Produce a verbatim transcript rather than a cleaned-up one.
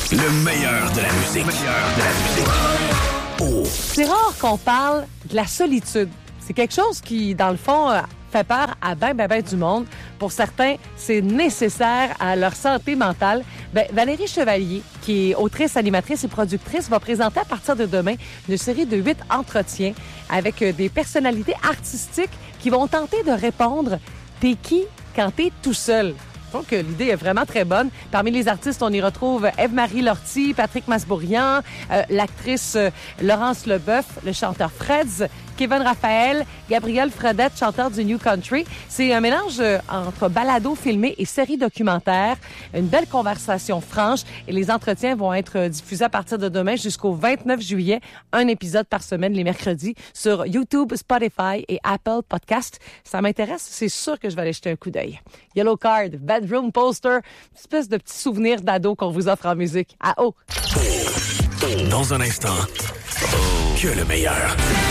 Le meilleur de la musique. Le meilleur de la musique. Oh. C'est rare qu'on parle de la solitude. C'est quelque chose qui, dans le fond, euh, fait peur à ben, ben, ben du monde. Pour certains, c'est nécessaire à leur santé mentale. Ben, Valérie Chevalier, qui est autrice, animatrice et productrice, va présenter à partir de demain une série de huit entretiens avec euh, des personnalités artistiques qui vont tenter de répondre « T'es qui quand t'es tout seul? » Je trouve que l'idée est vraiment très bonne. Parmi les artistes, on y retrouve Ève-Marie Lortie, Patrick Masbourian, euh, l'actrice euh, Laurence Leboeuf, le chanteur Freds, Kevin Raphaël, Gabriel Fredette, chanteur du New Country. C'est un mélange euh, entre balado filmé et série documentaire. Une belle conversation franche et les entretiens vont être diffusés à partir de demain jusqu'au vingt-neuf juillet. Un épisode par semaine les mercredis sur YouTube, Spotify et Apple Podcast. Ça m'intéresse, c'est sûr que je vais aller jeter un coup d'œil. Yellow Card, Bedroom Poster, une espèce de petit souvenir d'ado qu'on vous offre en musique. À haut. Dans un instant, que le meilleur.